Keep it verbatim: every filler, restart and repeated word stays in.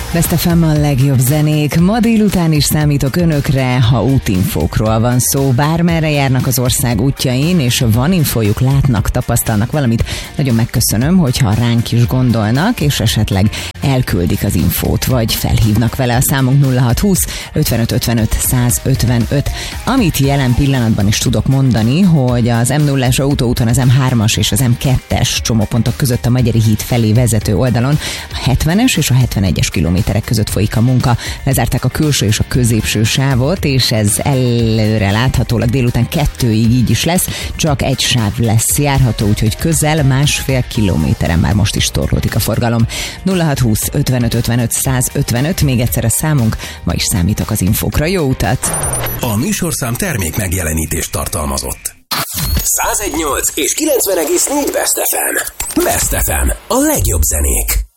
Best ef em a legjobb zenék. Ma délután is számítok önökre, ha útinfókról van szó. Bármerre járnak az ország útjain, és van infójuk, látnak, tapasztalnak valamit, nagyon megköszönöm, hogyha ránk is gondolnak, és esetleg elküldik az infót, vagy felhívnak vele. A számunk nulla hat húsz ötvenöt ötvenöt százötvenöt. Amit jelen pillanatban is tudok mondani, hogy az em nullás autóúton az em hármas és az em kettes csomópontok között a Magyari híd felé vezető oldalon a hetvenes és a hetvenegyes kilométerek között folyik a munka. Lezárták a külső és a középső sávot, és ez előre láthatólag délután kettőig így is lesz, csak egy sáv lesz járható, úgyhogy közel másfél kilométeren már most is torlódik a forgalom. nulla hat húsz ötvenöt ötvenöt százötvenöt, még egyszer a számunk, ma is számítok az infókra. Jó utat! A műsorszám termék megjelenítést tartalmazott. száz egy egész nyolc és kilencven egész négy Best ef em. Best ef em. A legjobb zenék.